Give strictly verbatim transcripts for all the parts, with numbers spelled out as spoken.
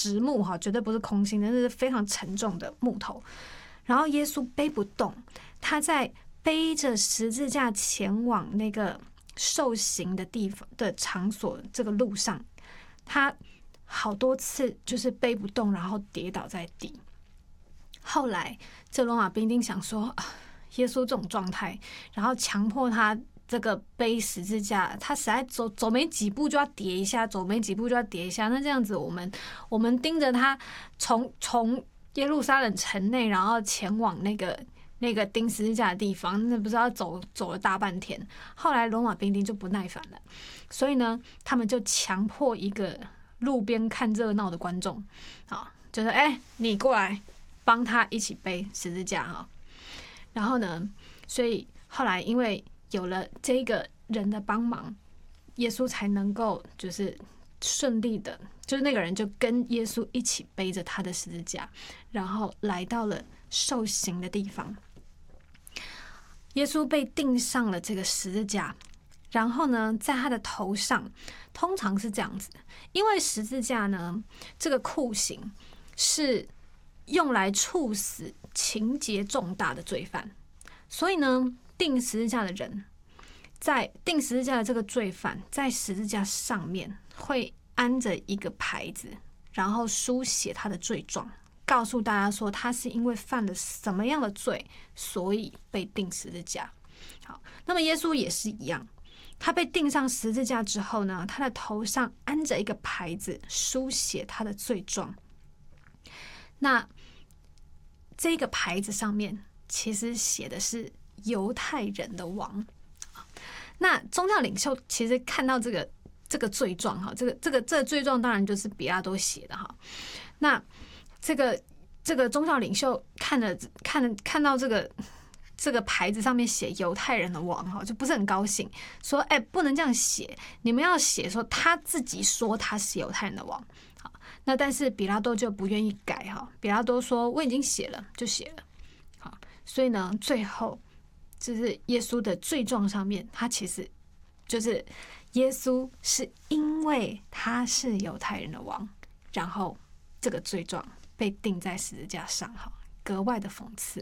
实木哈，绝对不是空心的，那是非常沉重的木头。然后耶稣背不动，他在背着十字架前往那个受刑的地方的场所这个路上，他好多次就是背不动，然后跌倒在地。后来这罗马兵丁想说，耶稣这种状态，然后强迫他这个背十字架，他实在走走没几步就要跌一下，走没几步就要跌一下。那这样子，我们我们盯着他从从耶路撒冷城内，然后前往那个那个钉十字架的地方，那不是要走走了大半天。后来罗马兵丁就不耐烦了，所以呢，他们就强迫一个路边看热闹的观众，啊，就是哎、欸，你过来帮他一起背十字架哈。然后呢，所以后来因为有了这个人的帮忙，耶稣才能够就是顺利的，就是那个人就跟耶稣一起背着他的十字架，然后来到了受刑的地方。耶稣被钉上了这个十字架，然后呢，在他的头上，通常是这样子，因为十字架呢，这个酷刑是用来处死情节重大的罪犯，所以呢，钉十字架的人，在钉十字架的这个罪犯，在十字架上面会安着一个牌子，然后书写他的罪状，告诉大家说他是因为犯了什么样的罪，所以被钉十字架。好，那么耶稣也是一样，他被钉上十字架之后呢，他的头上安着一个牌子，书写他的罪状。那这个牌子上面其实写的是犹太人的王。那宗教领袖其实看到这个这个罪状哈，这个这个这个罪状当然就是比拉多写的哈。那这个这个宗教领袖看了看了看到这个这个牌子上面写犹太人的王哈，就不是很高兴，说哎、欸，不能这样写，你们要写说他自己说他是犹太人的王。好，那但是比拉多就不愿意改哈，比拉多说我已经写了就写了。好，所以呢，最后就是耶稣的罪状上面，他其实就是耶稣是因为他是犹太人的王，然后这个罪状被钉在十字架上，哈，格外的讽刺。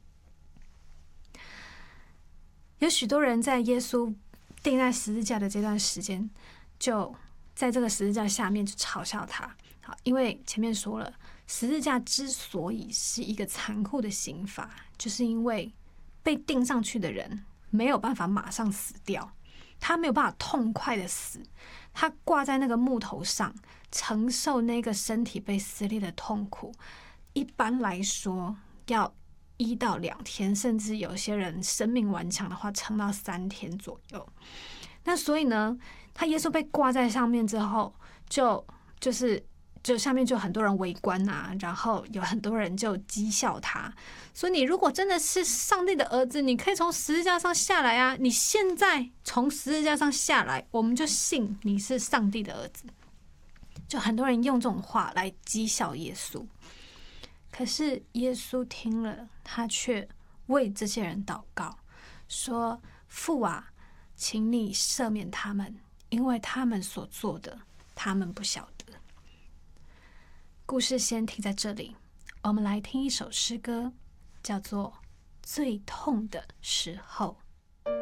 有许多人在耶稣钉在十字架的这段时间，就在这个十字架下面就嘲笑他。好，因为前面说了，十字架之所以是一个残酷的刑罚，就是因为被钉上去的人没有办法马上死掉，他没有办法痛快的死，他挂在那个木头上，承受那个身体被撕裂的痛苦，一般来说要一到两天，甚至有些人生命顽强的话，撑到三天左右。那所以呢，他耶稣被挂在上面之后，就就是就下面就很多人围观啊，然后有很多人就讥笑他，说你如果真的是上帝的儿子，你可以从十字架上下来啊！你现在从十字架上下来，我们就信你是上帝的儿子。就很多人用这种话来讥笑耶稣，可是耶稣听了，他却为这些人祷告，说：“父啊，请你赦免他们，因为他们所做的，他们不晓得。”故事先停在这里，我们来听一首诗歌，叫做《最痛的时候》。